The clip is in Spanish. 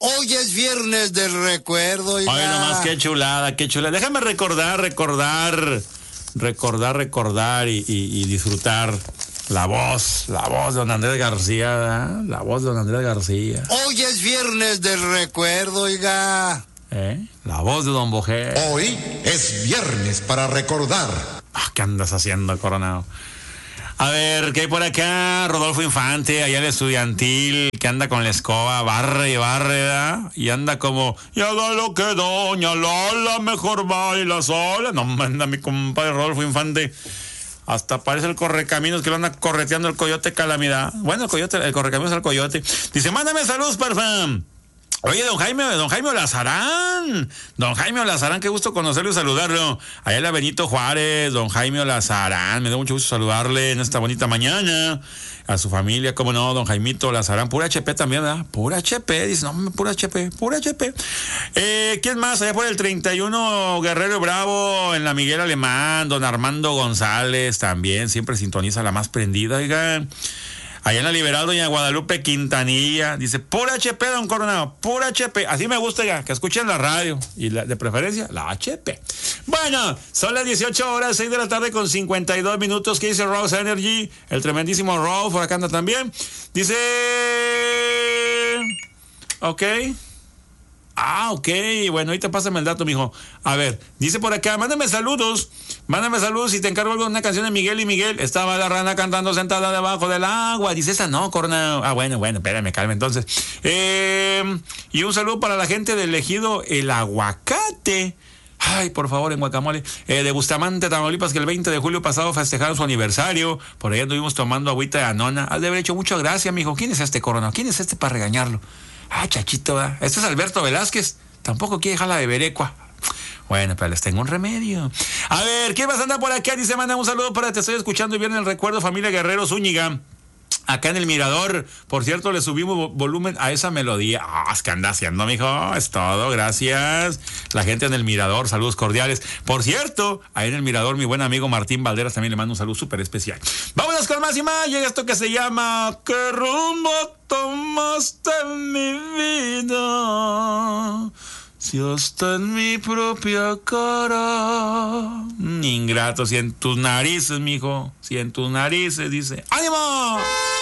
Hoy es viernes del recuerdo. Ay, nomás, qué chulada, qué chulada. Déjame recordar y disfrutar la voz de don Andrés García, ¿verdad? La voz de don Andrés García. Hoy es viernes del recuerdo, oiga. La voz de don Bojé. Hoy es viernes para recordar. ¿Qué andas haciendo, Coronado? A ver, ¿qué hay por acá? Rodolfo Infante, allá el estudiantil, que anda con la escoba, barre, ¿verdad? Y anda como, ya da lo que doña Lola mejor baila sola. No, manda mi compadre Rodolfo Infante. Hasta parece el correcaminos que lo anda correteando el coyote Calamidad. Bueno, el correcaminos es el coyote. Dice, mándame saludos, perfam. Oye, don Jaime Olazarán. Don Jaime Olazarán, qué gusto conocerlo y saludarlo. Allá en la Benito Juárez, don Jaime Olazarán. Me da mucho gusto saludarle en esta bonita mañana. A su familia, cómo no, don Jaimito Olazarán. Pura HP también, ¿verdad? Pura HP, dice, no, pura HP. ¿Quién más? Allá por el 31 Guerrero Bravo, en la Miguel Alemán, don Armando González también. Siempre sintoniza la más prendida, oigan. Allá en la Liberal, doña Guadalupe Quintanilla, dice, pura HP, don Coronado, pura HP. Así me gusta ya, que escuchen la radio. Y de preferencia, la HP. Bueno, son las 18 horas, 6 de la tarde con 52 minutos. ¿Qué dice Rose Energy? El tremendísimo Rose, por acá anda también. Dice... Ok. Ok, bueno, ahorita pásame el dato, mijo. A ver, dice por acá, mándame saludos y te encargo algo de una canción de Miguel y Miguel. Estaba la rana cantando sentada debajo del agua. Dice esa no, Corona. Bueno, espérame, calma entonces. Y un saludo para la gente del ejido El Aguacate. Ay, por favor, en Guacamole. De Bustamante, Tamaulipas, que el 20 de julio pasado festejaron su aniversario. Por ahí anduvimos tomando agüita de Anona. Has de haber hecho muchas gracias, mijo. ¿Quién es este, Corona? ¿Quién es este para regañarlo? Chachito, ¿verdad? Este es Alberto Velázquez. Tampoco quiere dejar la de Berecua. Bueno, pero les tengo un remedio. A ver, ¿quién más anda por acá? Dice, manda un saludo para te estoy escuchando y viene el recuerdo, familia Guerrero Zúñiga. Acá en el Mirador, por cierto, le subimos volumen a esa melodía. Es que anda haciendo, mijo. Es todo, gracias. La gente en el Mirador, saludos cordiales. Por cierto, ahí en el Mirador, mi buen amigo Martín Valderas también le mando un saludo súper especial. Vámonos con más y más. Llega esto que se llama ¿Qué rumbo tomaste en mi vida? Si hasta en mi propia cara. Ingrato, si en tus narices, mijo. Si en tus narices, dice. ¡Ánimo!